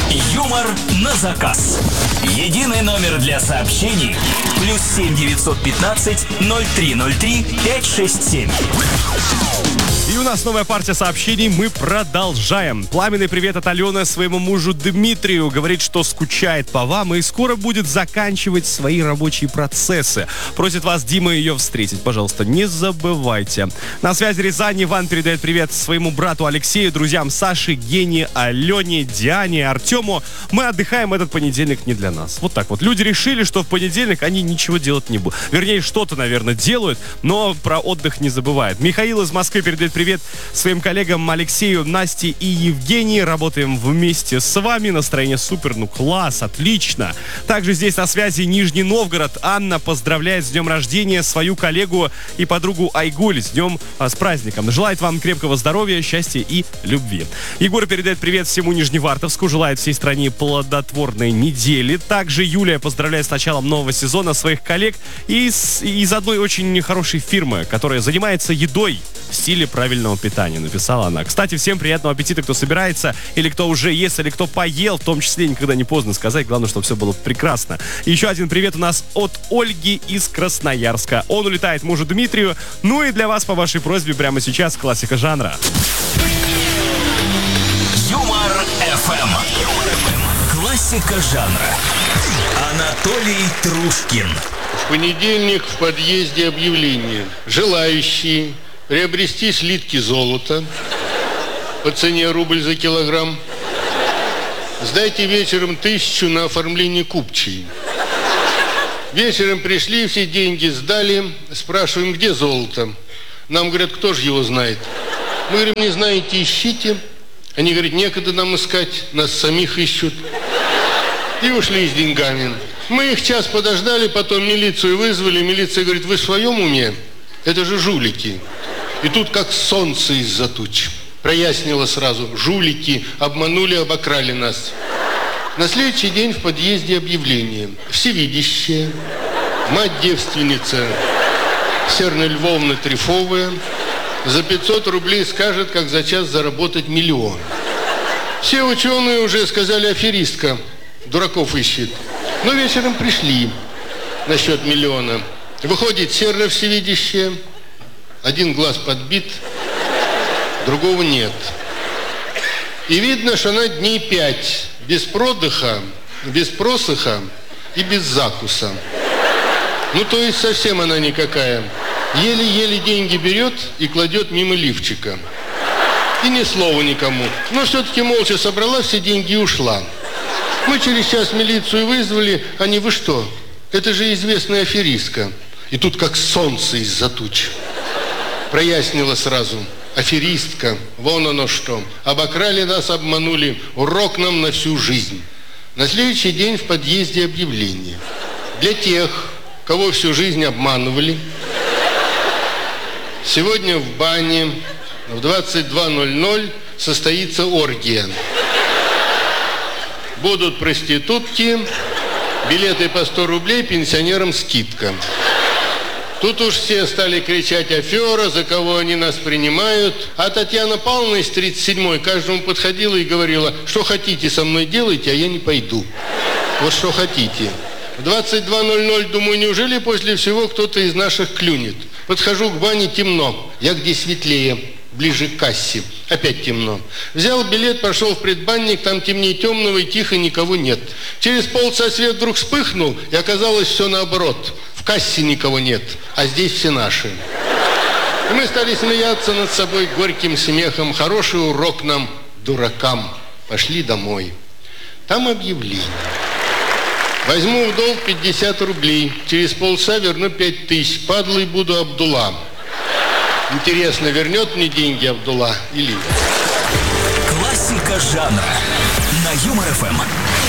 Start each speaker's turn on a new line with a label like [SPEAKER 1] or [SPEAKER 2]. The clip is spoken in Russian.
[SPEAKER 1] Юмор на заказ. Единый номер для сообщений. +7 915 0303 567.
[SPEAKER 2] И у нас новая партия сообщений. Мы продолжаем. Пламенный привет от Алены своему мужу Дмитрию. Говорит, что скучает по вам и скоро будет заканчивать свои рабочие процессы. Просит вас, Дима, ее встретить. Пожалуйста, не забывайте. На связи Рязань. Иван передает привет своему брату Алексею, друзьям Саше, Гене, Алене, Диане, Артему. Мы отдыхаем этот понедельник не для нас. Вот так вот. Люди решили, что в понедельник они ничего делать не будут. Вернее, что-то, наверное, делают, но про отдых не забывают. Михаил из Москвы передает привет своим коллегам Алексею, Насте и Евгении. Работаем вместе с вами. Настроение супер, класс, отлично. Также здесь на связи Нижний Новгород. Анна поздравляет с днем рождения свою коллегу и подругу Айгуль. С праздником. Желает вам крепкого здоровья, счастья и любви. Егор передает привет всему Нижневартовску. Желает всей стране плодотворной недели. Также Юлия поздравляет с началом нового сезона своих коллег из одной очень хорошей фирмы, которая занимается едой в стиле правильного питания, написала она. Кстати, всем приятного аппетита, кто собирается, или кто уже ест, или кто поел, в том числе никогда не поздно сказать. Главное, чтобы все было прекрасно. И еще один привет у нас от Ольги из Красноярска. Он улетает мужу Дмитрию. Ну и для вас, по вашей просьбе, прямо сейчас классика жанра.
[SPEAKER 1] Юмор ФМ. Классика жанра. Анатолий Трушкин.
[SPEAKER 3] В понедельник в подъезде объявление. Желающие приобрести слитки золота по цене рубль за килограмм, сдайте вечером 1000 на оформление купчей. Вечером пришли, все деньги сдали, спрашиваем, где золото. Нам говорят, кто же его знает. Мы говорим, не знаете, ищите. Они говорят, некогда нам искать, нас самих ищут. И ушли с деньгами. Мы их час подождали, потом милицию вызвали. Милиция говорит, вы в своем уме? Это же жулики. И тут как солнце из-за туч. Прояснило сразу. Жулики обманули, обокрали нас. На следующий день в подъезде объявление. Всевидящая, мать-девственница Серна Львовна Трифовая за 500 рублей скажет, как за час заработать 1 000 000. Все ученые уже сказали, аферистка. Дураков ищет. Но вечером пришли насчет 1 000 000. Выходит Серна Всевидящая. Один глаз подбит, другого нет. И видно, что она дней 5 без продыха, без просыха и без закуса. То есть совсем она никакая. Еле-еле деньги берет и кладет мимо лифчика. И ни слова никому. Но все-таки молча собрала все деньги и ушла. Мы через час милицию вызвали. Они, вы что? Это же известная аферистка. И тут как солнце из-за туч. Прояснило сразу. Аферистка, вон оно что. Обокрали нас, обманули. Урок нам на всю жизнь. На следующий день в подъезде объявление. Для тех, кого всю жизнь обманывали, сегодня в бане в 22:00 состоится оргия. Будут проститутки, билеты по 100 рублей, пенсионерам скидка. Тут уж все стали кричать афера, за кого они нас принимают. А Татьяна Павловна из 37-й каждому подходила и говорила, что хотите со мной делайте, а я не пойду. Вот что хотите. В 22:00, думаю, неужели после всего кто-то из наших клюнет? Подхожу к бане, темно. Я где светлее, ближе к кассе. Опять темно. Взял билет, пошел в предбанник, там темнее темного и тихо, никого нет. Через полчаса свет вдруг вспыхнул, и оказалось все наоборот. В кассе никого нет, а здесь все наши. И мы стали смеяться над собой горьким смехом. Хороший урок нам, дуракам. Пошли домой. Там объявление. Возьму в долг 50 рублей. Через полчаса верну 5000. Падлой буду Абдулла. Интересно, вернет мне деньги Абдулла или нет?
[SPEAKER 1] Классика жанра на Юмор ФМ.